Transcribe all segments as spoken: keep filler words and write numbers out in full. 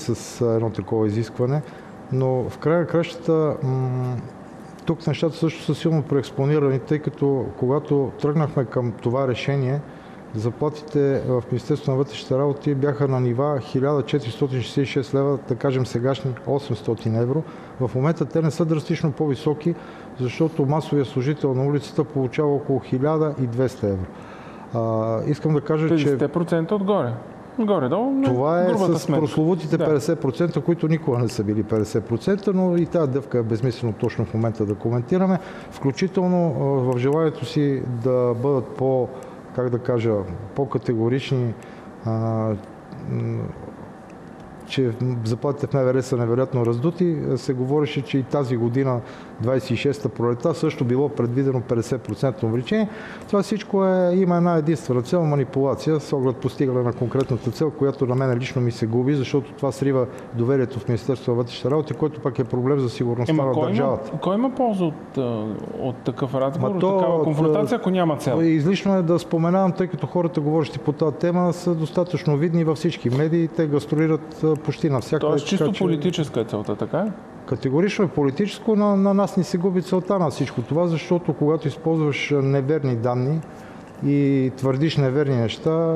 с едно такова изискване, но в края на кращата тук нещата също са силно преекспонирани, тъй като когато тръгнахме към това решение, заплатите в Министерството на вътрешните работи бяха на нива хиляда четиристотин шейсет и шест лева, да кажем сегашни осемстотин евро. В момента те не са драстично по-високи, защото масовия служител на улицата получава около хиляда и двеста евро. А, искам да кажа, че... петдесет процента отгоре. Горе-долу, това е с сметка. прословутите да. петдесет процента, които никога не са били петдесет процента, но и тази дъвка е безмислено точно в момента да коментираме, включително в желанието си да бъдат по, как да кажа, по-категорични, а, че заплатите в МВР са невероятно раздути. Се говореше, че и тази година, двадесет и шеста пролета, също било предвидено петдесет процента увеличение. Това всичко е, има една единствена цел, манипулация с оглед постигане на конкретната цел, която на мен лично ми се губи, защото това срива доверието в Министерството на вътрешните работи, което пак е проблем за сигурността Ема, на кой държавата. Има, кой има полза от, от такъв разговор, то, от такава конфронтация, ако няма цел? Излишно е да споменавам, тъй като хората, говорещи по тази тема, са достатъчно видни във всички медии. Те гастролират почти навсякъде. Тоест чисто така, че... политическа е целта, така е? Категорично е политическо, но на нас ни се губи целта на всичко това, защото когато използваш неверни данни и твърдиш неверни неща,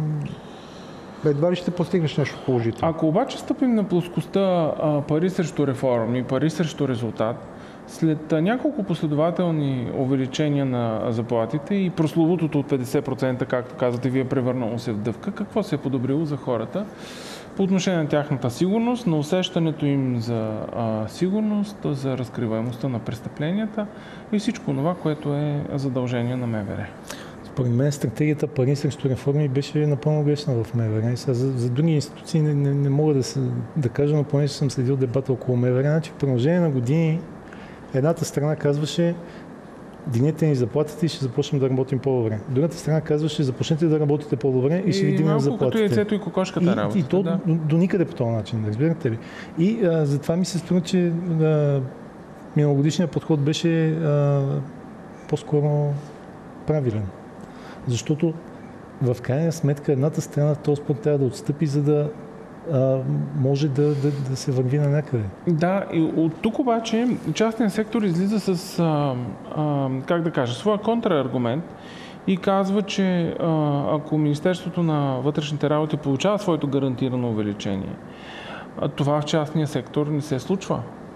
едва ли ще постигнеш нещо положително. Ако обаче стъпим на плоскостта а, пари срещу реформи, пари срещу резултат, след а, няколко последователни увеличения на заплатите и прословутото от петдесет процента, както казвате, вие превърнало се в дъвка, какво се е подобрило за хората по отношение на тяхната сигурност, на усещането им за а, сигурност, за разкриваемостта на престъпленията и всичко това, което е задължение на МВР? Според мен стратегията пари срещу реформи беше напълно грешна в МВР. За, за други институции не, не, не мога да, се, да кажа, но понеже съм следил дебата около МВР, значи в продължение на години едната страна казваше: дигнете ни заплатите и ще започнем да работим по-добре. Другата страна казваше: започнете да работите по-добре и ще ви дигнем заплатите. Като яйцето и кокошката работа. И, и то да. до, до никъде по този начин, разбирате ли? И а, затова ми се струва, че а, миналогодишният подход беше а, по-скоро правилен. Защото в крайна сметка едната страна в този спорт трябва да отстъпи, за да а, може да, да, да се върви на някъде. Да, и от тук обаче частният сектор излиза с, а, а, как да кажа, своя контраргумент и казва, че а, ако Министерството на вътрешните работи получава своето гарантирано увеличение, а това в частния сектор не се случва.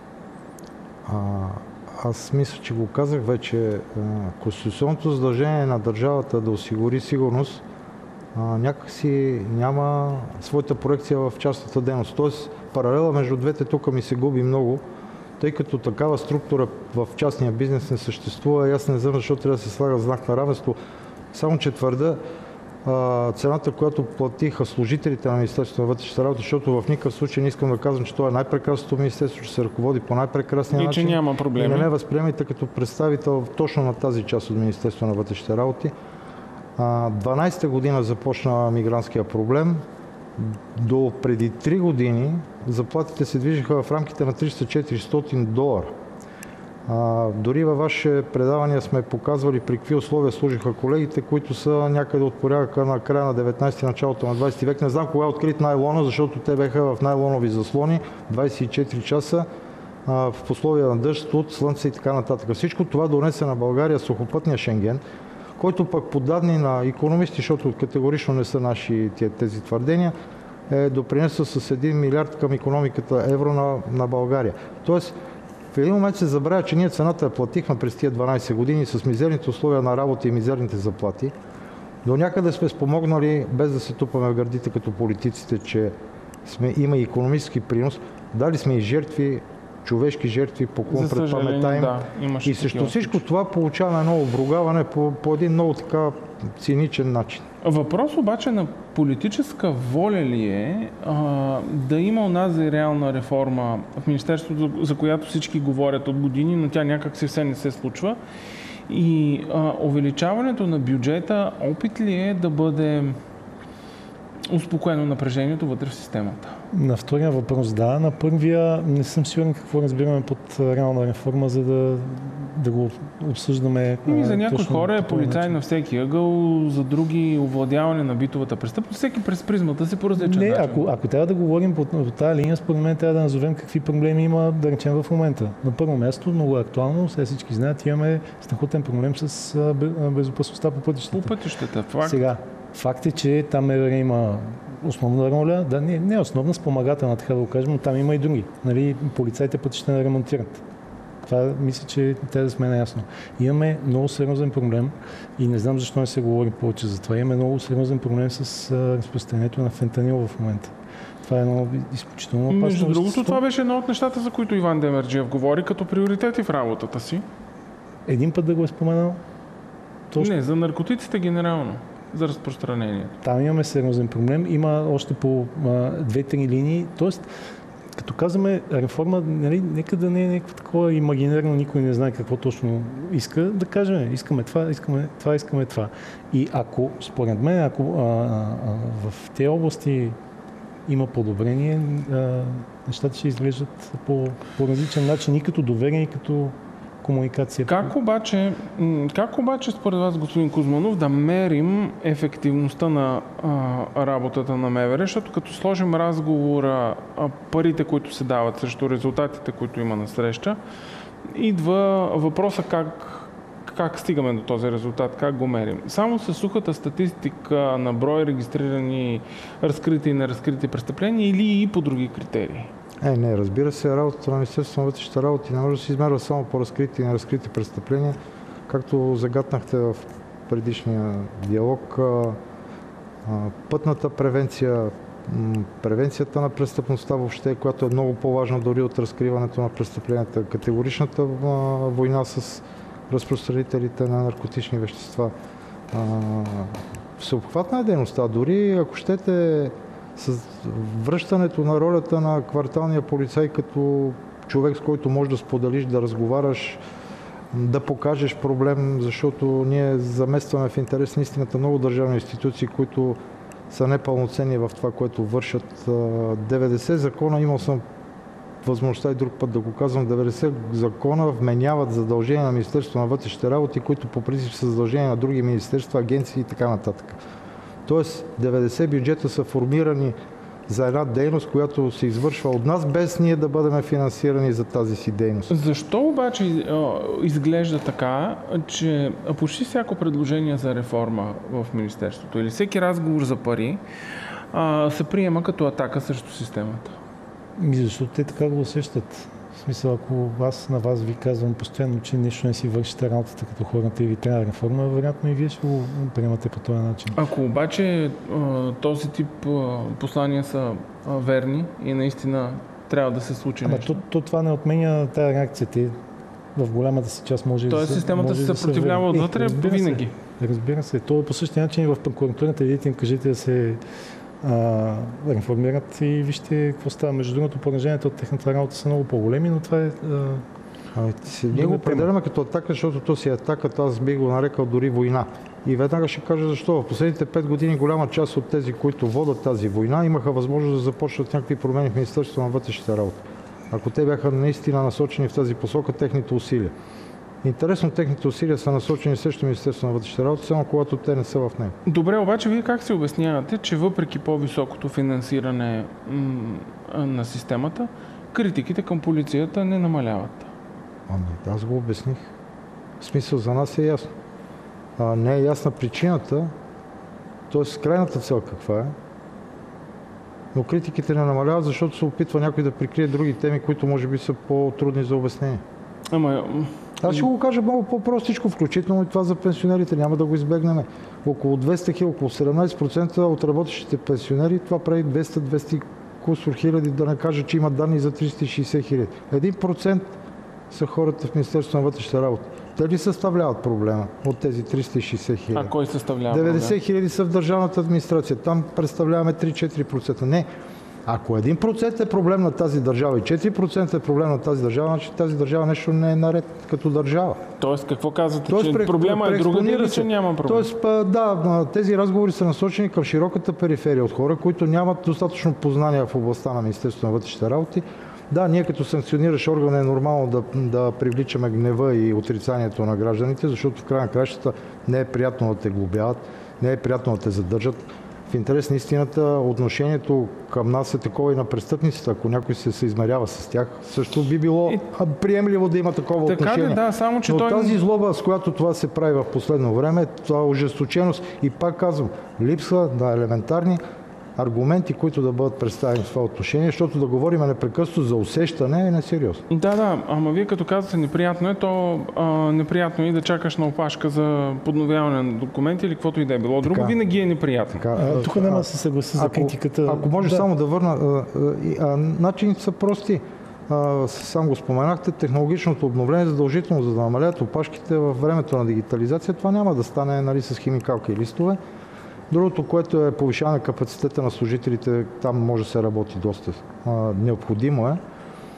А, аз мисля, че го казах вече. Конституционното задължение на държавата да осигури сигурност а, някакси няма своята проекция в частната дейност. Тоест, паралела между двете тук ми се губи много, тъй като такава структура в частния бизнес не съществува и аз не знам защо трябва да се слага знак на равенство. Само че твърда, а, цената, която платиха служителите на Министерството на вътрешните работи, защото в никакъв случай не искам да казвам, че това е най-прекрасното министерство, че се ръководи по най-прекрасния и, начин. че няма проблеми. И не ме възприемайте като представител точно на тази част от Министерството на вътрешните работи. дванадесета година започна мигрантския проблем. До преди три години заплатите се движиха в рамките на триста-четиристотин долара. А, дори във ваше предавания сме показвали при какви условия служиха колегите, които са някъде от порядъка на края на деветнадесети, началото на двадесети век. Не знам кога е открит найлона, защото те бяха в найлонови заслони двадесет и четири часа а, в условия на дъжд, студ, слънце и така нататък. Всичко това донесе на България сухопътния Шенген, който пък по данни на икономисти, защото категорично не са наши тези твърдения, е допринесъл с един милиард към икономиката евро на, на България. Тоест, в един момент се забравя, че ние цената я платихме през тия дванадесет години с мизерните условия на работа и мизерните заплати. До някъде сме спомогнали, без да се тупаме в гърдите като политиците, че сме, има и икономически принос. Дали сме и жертви, човешки жертви, поклон пред паметта им. Да, и срещу всичко това получаваме едно обругаване по, по един много така циничен начин. Въпрос обаче на политическа воля ли е а, да има онази реална реформа в Министерството, за, за която всички говорят от години, но тя някак се все не се случва. И а, увеличаването на бюджета опит ли е да бъде успокоено напрежението вътре в системата? На втория въпрос да, на първия не съм сигурен какво разбираме под реална реформа, за да да го обсъждаме. И за някои точно хора е по този полицай начин. на всеки ъгъл, за други овладяване на битовата престъпност, всеки през призмата си по различен Не, начин. ако, ако трябва да говорим по, по тази линия, според мен трябва да назовем какви проблеми има, да речем, в момента. На първо място, много актуално, сега всички знаят, имаме страхотен проблем с а, бе- безопасността по пътищата. По пътищата, факт. Сега, факт е, че там МВР има основна роля, да, не, не основна, спомагателна, така да го кажем, но там има и други. Нали, полицайите пътища не ремонтират. Това мисля, че те да сме наясно. Имаме много сериозен проблем и не знам защо не се говори повече за това. Имаме много сериозен проблем с а, разпространението на фентанил в момента. Това е едно изключително опасно Между другото, вещество. това беше едно от нещата, за които Иван Демерджиев говори като приоритети в работата си. Един път да го е споменал. Точно. Не, за наркотиците генерално, за разпространението. Там имаме сериозен проблем. Има още по а, две-три линии. Тоест, като казваме реформа, нали, нека да не е някакво такова имагинерно, никой не знае какво точно иска, да кажем, искаме това, искаме това, искаме това. И ако, според мен, ако а, а, в тези области има подобрение, а, нещата ще изглеждат по, по различен начин и като доверие, и като комуникация. Как обаче, м, как обаче според вас, господин Кузманов, да мерим ефективността на а, работата на МВР, защото като сложим разговора, а, парите, които се дават срещу резултатите, които има на среща, идва въпроса как, как стигаме до този резултат, как го мерим. Само със сухата статистика на брой регистрирани, разкрити и неразкрити престъпления или и по други критерии? Е, не, разбира се, работата на Министерството на вътрешните работи не може да се измерва само по разкрити и неразкрити престъпления, както загатнахте в предишния диалог. Пътната превенция, превенцията на престъпността въобще, която е много по-важна дори от разкриването на престъпленията, категоричната война с разпространителите на наркотични вещества. Всеобхватна е дейността, дори ако щете с връщането на ролята на кварталния полицай като човек, с който можеш да споделиш, да разговаряш, да покажеш проблем, защото ние заместваме в интерес на истината много държавни институции, които са непълноценни в това, което вършат. деветдесет закона, имал съм възможността и друг път да го казвам, деветдесет закона вменяват задължения на Министерството на вътрешните работи, които по принцип са задължения на други министерства, агенции и така нататък. Тоест деветдесет бюджета са формирани за една дейност, която се извършва от нас, без ние да бъдем финансирани за тази си дейност. Защо обаче изглежда така, че почти всяко предложение за реформа в Министерството или всеки разговор за пари се приема като атака срещу системата? Ми, защото те така го усещат. В смисъл, ако аз на вас ви казвам постоянно, че нещо не си вършите работата като хората и ви трябва реформа, вероятно и вие ще го приемате по този начин. Ако обаче този тип послания са верни и наистина трябва да се случи Ама нещо. то, то това не отменя тази реакция. Те в голямата си част може Тоест да се... системата може се да съпротивлява върне. отвътре Разбира се. винаги. Разбира се. То е по същия начин и в прокуратурата. Идете им кажете да се а, реформират и вижте какво става. Между другото, пораженията от техната работа са много по-големи, но това е... А... Ами, ние го определяме като атака, защото то си е атака, аз би го нарекал дори война. И веднага ще кажа защо. В последните пет години голяма част от тези, които водят тази война, имаха възможност да започнат някакви промени в Министерството на вътрешните работи. Ако те бяха наистина насочени в тази посока, техните усилия. Интересно, техните усилия са насочени срещу Министерството на вътрешните работи, само когато те не са в него. Добре, обаче вие как се обяснявате, че въпреки по-високото финансиране м- на системата, критиките към полицията не намаляват? Ами, аз го обясних. В смисъл, за нас е ясно. А, не е ясна причината, т.е. крайната цел каква е, но критиките не намаляват, защото се опитва някой да прикрие други теми, които може би са по-трудни за обяснение. Ама... Аз ще го кажа много по-простичко, включително и това за пенсионерите, няма да го избегнем. Около двеста хиляди, около седемнадесет процента от работещите пенсионери, това прави двеста до двеста кусор хиляди, да не кажа, че има данни за триста и шейсет хиляди. Един процент са хората в Министерството на вътрешните работи. Те ли съставляват проблема от тези триста и шейсет хиляди? А кой съставлява? деветдесет хиляди са в държавната администрация. Там представляваме три-четири процента. Не. Ако един процент е проблем на тази държава и четири процента е проблем на тази държава, значи тази държава нещо не е наред като държава. Тоест, какво казвате, Тоест, че пре- проблема е друга или че няма проблем? Тоест, да, тези разговори са насочени към широката периферия от хора, които нямат достатъчно познания в областта на Министерството на вътрешните работи, Да, ние като санкциониращ орган е нормално да, да привличаме гнева и отрицанието на гражданите, защото в края на кращата не е приятно да те глобяват, не е приятно да те задържат. В интерес на истината, отношението към нас е такова и на престъпниците. Ако някой се съизмерява с тях, също би било и... приемливо да има такова така отношение. Да, само, че Но той... тази злоба, с която това се прави в последно време, това ожесточеност и пак казвам, липсва на елементарни аргументи, които да бъдат представени в това отношение, защото да говорим непрекъснато за усещане е несериозно. Да, да, ама вие като казвате неприятно е, то а, неприятно е и да чакаш на опашка за подновяване на документи или каквото и да е било. Друго така, винаги е неприятно. Така, а, тук няма да се съгласи за критиката. Ако може да. само да върна, а, а, начините са прости. А, сам го споменахте, технологичното обновление е задължително, за да намалят опашките във времето на дигитализация. Това няма да стане, нали, с химикалки и листове. Другото, което е повишаване капацитета на служителите, там може да се работи доста. А, необходимо е.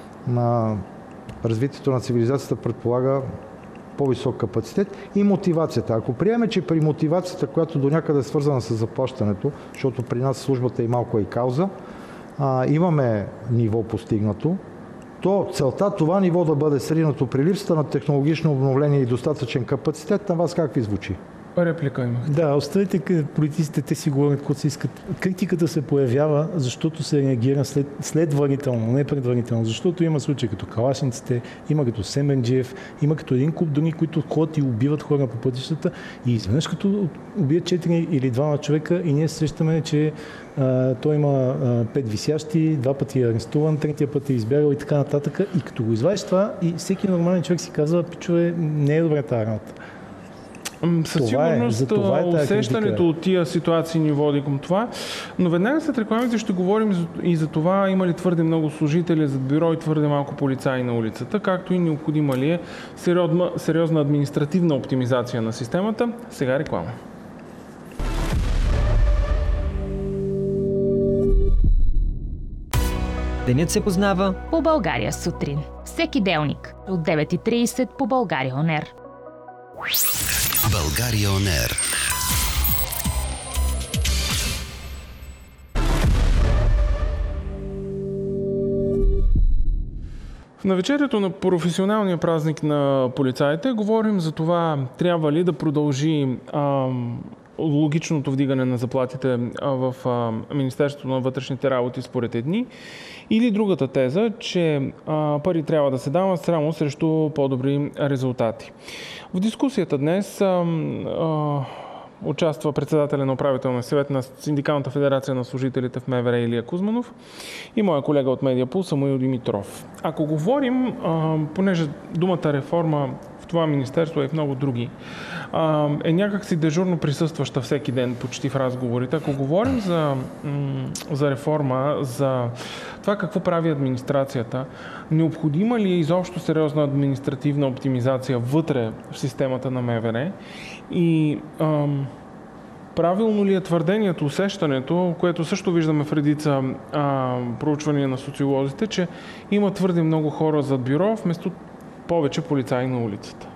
На развитието на цивилизацията предполага по-висок капацитет и мотивацията. Ако приеме, че при мотивацията, която до някъде е свързана с заплащането, защото при нас службата е малко и кауза, а, имаме ниво постигнато, то целта това ниво да бъде сринато при липсата на технологично обновление и достатъчен капацитет, на вас как ви звучи? Реплика имах. Да, оставите политиците, те си говорят какво се искат. Критиката се появява, защото се реагира след, следварително, не предварително. Защото има случаи като калашниците, има като Семенджиев, има като един куп думи, които ходят и убиват хора по пътищата. И изведнъж като убият четири или двама човека и ние срещаме, че а, той има а, пет висящи, два пъти е арестуван, третия път е избягал и така нататък. И като го извадиш това, и всеки нормален човек си казва, пичове, не е добра тази работа. Със сигурност е, е усещането от тия ситуации ни води към това, но веднага след рекламите ще говорим и за това има ли твърде много служители зад бюро и твърде малко полицаи на улицата, както и необходима ли е сериозна, сериозна административна оптимизация на системата. Сега реклама. Денят се познава по България сутрин. Всеки делник от девет и трийсет по България Он Ер. България Он Ер. В навечерието на професионалния празник на полицаите говорим за това трябва ли да продължи а, логичното вдигане на заплатите в а, Министерството на вътрешните работи според едни, или другата теза, че а, пари трябва да се дават само срещу по-добри резултати. В дискусията днес а, а, участва председателя на управителния съвет на Синдикалната федерация на служителите в МВР Илия Кузманов и моя колега от Медиапул Самуил Димитров. Ако говорим, а, понеже думата реформа в това министерство и в много други а, е някакси дежурно присъстваща всеки ден почти в разговорите, ако говорим за, м- за реформа, за това какво прави администрацията, необходима ли е изобщо сериозна административна оптимизация вътре в системата на МВР и ам, правилно ли е твърдението, усещането, което също виждаме в редица а, проучвания на социолозите, че има твърде много хора зад бюро, вместо повече полицаи на улицата?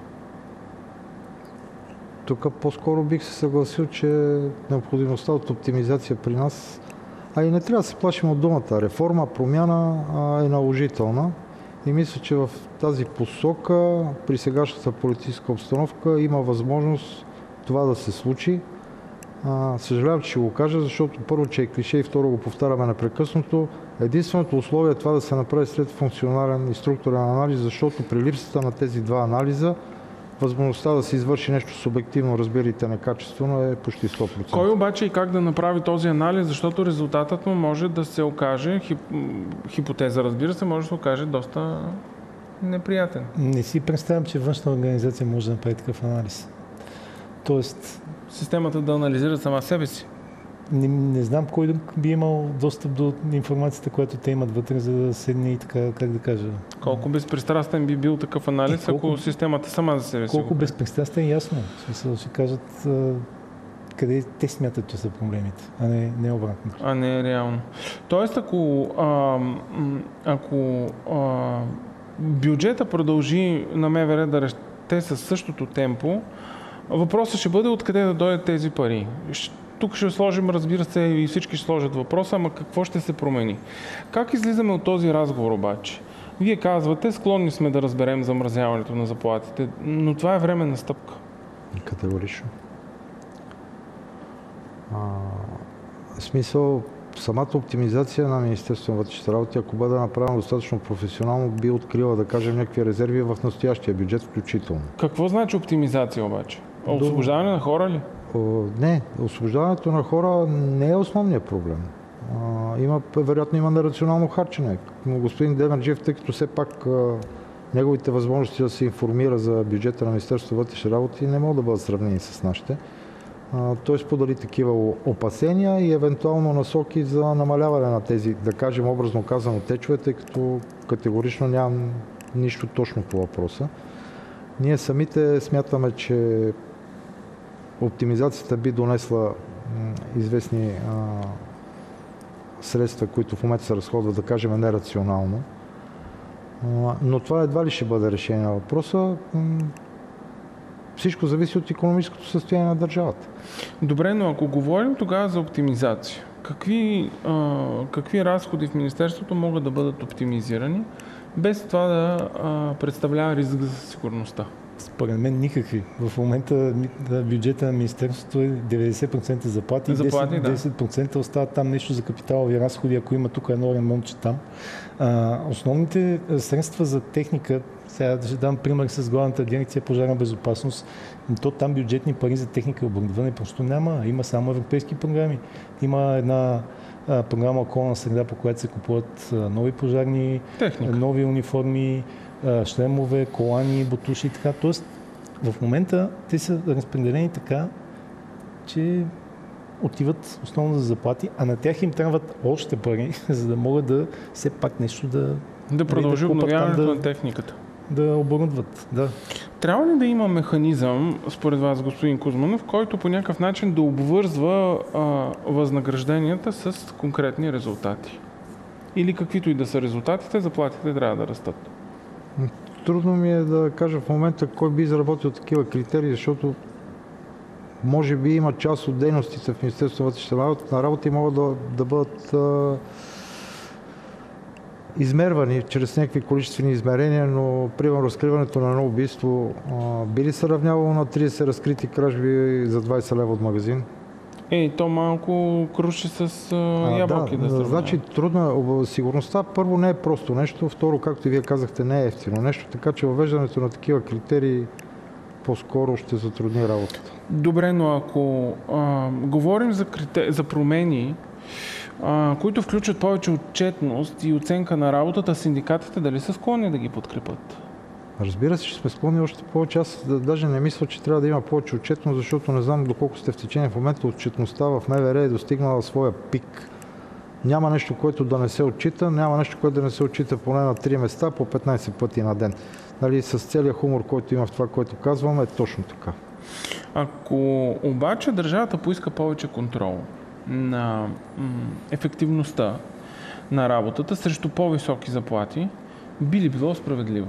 Тук по-скоро бих се съгласил, че необходимостта от оптимизация при нас, а и не трябва да се плашим от думата реформа, промяна а, е наложителна. И мисля, че в тази посока, при сегашната политическа обстановка, има възможност това да се случи. А, съжалявам, че ще го кажа, защото първо, че е клише и второ го повтаряме непрекъснато. Единственото условие е това да се направи след функционален и структурен анализ, защото при липсата на тези два анализа възможността да се извърши нещо субективно, разбирайте, некачествено е почти сто процента. Кой обаче и как да направи този анализ, защото резултатът му може да се окаже, хип, хипотеза разбира се, може да се окаже доста неприятен. Не си представям, че външна организация може да направи такъв анализ. Тоест... Системата да анализира сама себе си. Не, не знам кой би имал достъп до информацията, която те имат вътре, за да седне и така, как да кажа. Колко безпристрастен би бил такъв анализ, колко, ако системата сама за себе си. Колко безпристрастен, ясно. В смисъл ще кажат а, къде те смятат, че са проблемите, а не, не обратно. А не реално. Тоест, ако, а, ако а, бюджета продължи на МВР да расте със същото темпо, въпросът ще бъде откъде да дойдат тези пари. тук ще сложим, разбира се, и всички ще сложат въпроса, ама какво ще се промени? Как излизаме от този разговор обаче? Вие казвате, склонни сме да разберем замразяването на заплатите, но това е временна стъпка. Категорично. А, в смисъл, самата оптимизация на Министерството на вътрешните работи, ако бъде направена достатъчно професионално, би открила, да кажем, някакви резерви в настоящия бюджет включително. Какво значи оптимизация обаче? Освобождаване на хора ли? О, не, освобождаването на хора не е основният проблем. А, има, вероятно има нерационално харчене. Но господин Демерджиев, тъй като все пак а, неговите възможности да се информира за бюджета на Министерството на вътрешните работи не могат да бъдат сравнени с нашите. А, той сподели такива опасения и евентуално насоки за намаляване на тези, да кажем образно казано, течове, тъй като категорично нямам нищо точно по въпроса. Ние самите смятаме, че оптимизацията би донесла м, известни а, средства, които в момента се разходват, да кажем, нерационално. А, но това едва ли ще бъде решение на въпроса. М, всичко зависи от икономическото състояние на държавата. Добре, но ако говорим тогава за оптимизация, какви, а, какви разходи в Министерството могат да бъдат оптимизирани, без това да а, представлява риск за сигурността? Според мен никакви. В момента бюджета на Министерството е деветдесет процента заплати, заплати десет, десет процента остават там нещо за капиталови разходи, ако има тук едно ремонтче там. А, основните средства за техника, сега ще дам пример с главната дирекция пожарна безопасност, то там бюджетни пари за техника и оборудване просто няма. Има само европейски програми. Има една а, програма околна среда, по която се купуват а, нови пожарни, техника, нови униформи, шлемове, колани, бутуши и така. Тоест, в момента те са разпределени така, че отиват основно за заплати, а на тях им трябват още пари, за да могат да все пак нещо да... Да продължи да обновяването да, на техниката. Да оборудват, да. Трябва ли да има механизъм, според вас, господин Кузманов, който по някакъв начин да обвързва а, възнагражденията с конкретни резултати? Или каквито и да са резултатите, заплатите трябва да растат? Трудно ми е да кажа в момента кой би изработил такива критерии, защото може би има част от дейностите в Министерството на вътрешните работи могат да, да бъдат а, измервани чрез някакви количествени измерения, но примерно разкриването на едно убийство а, би ли се равнявало на тридесет разкрити кражби за двадесет лева от магазин? Ей, то малко круши с а, ябълки да, да да значи трудно. Сигурността първо не е просто нещо, второ, както и вие казахте, не е ефтино нещо, така че въвеждането на такива критерии по-скоро ще затрудни работата. Добре, но ако а, говорим за, критер... за промени, а, които включват повече отчетност и оценка на работата, синдикатите дали са склонни да ги подкрепят? Разбира се, ще сме склонни още повече. Аз даже не мисля, че трябва да има повече отчетност, защото не знам доколко сте в течение. В момента отчетността в МВР е достигнала своя пик. Няма нещо, което да не се отчита, няма нещо, което да не се отчита поне на три места по петнадесет пъти на ден. Нали, с целият хумор, който има в това, което казвам, е точно така. Ако обаче държавата поиска повече контрол на м- ефективността на работата срещу по-високи заплати, би ли било справедливо?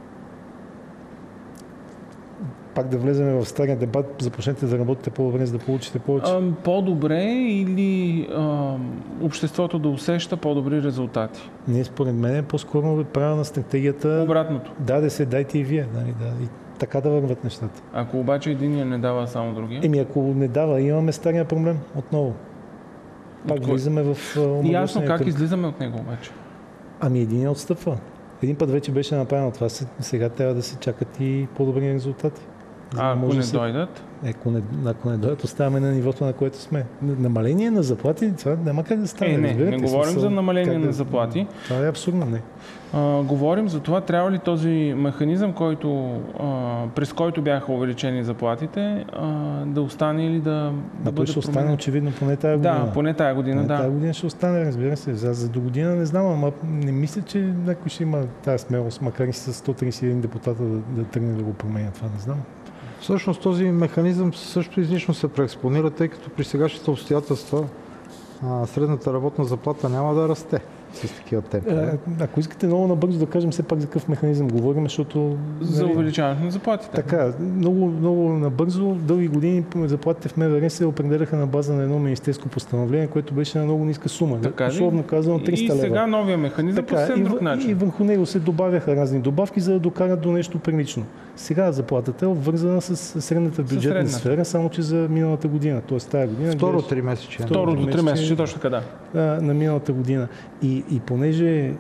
Пак да влезем в стария дебат, започнете да работите по-добре, за да получите повече? А, по-добре или а, обществото да усеща по-добри резултати? Не, според мен е по-скоро правилна стратегията. Обратното. Да, да се дайте и вие. Нали, да, и така да върват нещата. Ако обаче единия не дава само другия? Еми, ако не дава, имаме стария проблем отново. Пак влизаме в омагъсния. Ясно, как излизаме от него обаче? Ами един отстъпва. Един път вече беше направено това, сега трябва да се чакат и по-добри резултати. А ако не се... дойдат? Ако не, ако не дойдат, оставаме на нивото, на което сме. Намаление на заплати, това няма как да стане. Е, не, разбирате, не говорим смисъл, за намаление да... на заплати. Това е абсурдно, не. А, говорим за това, трябва ли този механизъм, който, а, през който бяха увеличени заплатите, а, да остане или да, да а бъде ще остане променен? очевидно поне тая година. Да, поне тая година, поне да. Тая година ще остане, разбира се. За, за до година не знам, ама не мисля, че някой ще има тази смелост, макар и с сто тридесет и един депутата да, да тръгне да го променя. Това не знам. Всъщност този механизъм също излишно се преекспонира, тъй като при сегашните обстоятелства а, средната работна заплата няма да расте. с такива темпове. Ако искате много набързо да кажем все пак за какъв механизъм говорим, защото... За увеличаването на заплатите. Така, много, много набързо, дълги години заплатите в МВР се определяха на база на едно министерско постановление, което беше на много ниска сума. Така условно казано триста лева. И сега новия механизъм по съвсем друг начин. И върху него се добавяха разни добавки, за да докарат до нещо прилично. Сега заплатата е обвързана с средната бюджетна сфера, само че за миналата година, т.е. тази година. Второ три месече. Второто три месече, точно така, да. На миналата година. И, и понеже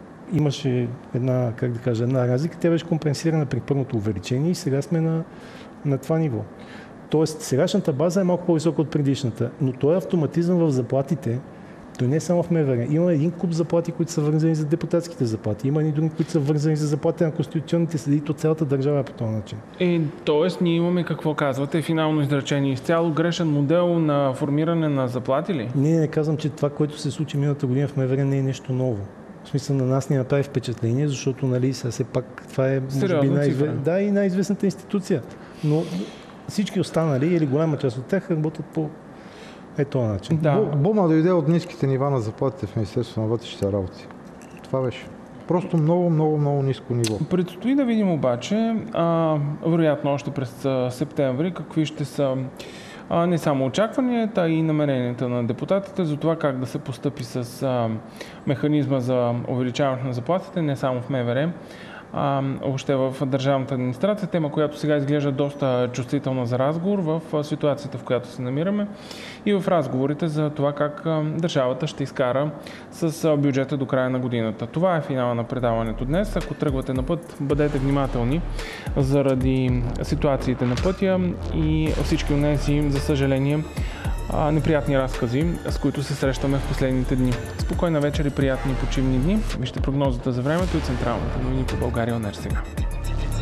имаше една, как да кажа, една разлика, тя беше компенсирана при първото увеличение и сега сме на, на това ниво. Тоест, сегашната база е малко по-висока от предишната, но той е автоматизъм в заплатите. Той не е само в МВР. Има един куп заплати, които са вързани за депутатските заплати. Има и други, които са вързани за заплати на конституционните съдии. То цялата държава е по този начин. Е, тоест, ние имаме, какво казвате, финално изречение, изцяло грешен модел на формиране на заплати ли? Не, не казвам, че това, което се случи миналата година в МВР, не е нещо ново. В смисъл, на нас ни направи впечатление, защото, нали, все пак това е, може би, най-изве... да, и най-известната институция. Но всички останали, или голяма част от тях, работят по е този начин. Да. Бума дойде от ниските нива на заплатите в Министерството на вътрешните работи. Това беше. Просто много, много, много ниско ниво. Предстои да видим обаче, а, вероятно още през а, септември, какви ще са а, не само очакванията, а и намеренията на депутатите за това как да се постъпи с а, механизма за увеличаване на заплатите, не само в МВР, а, още в държавната администрация. Тема, която сега изглежда доста чувствителна за разговор в ситуацията, в която се намираме и в разговорите за това как държавата ще изкара с бюджета до края на годината. Това е финала на предаването днес. Ако тръгвате на път, бъдете внимателни заради ситуациите на пътя и всички онези, за съжаление, неприятни разкази, с които се срещаме в последните дни. Спокойна вечер и приятни почивни дни. Вижте прогнозата за времето и централната новини по България ОНЕР сега.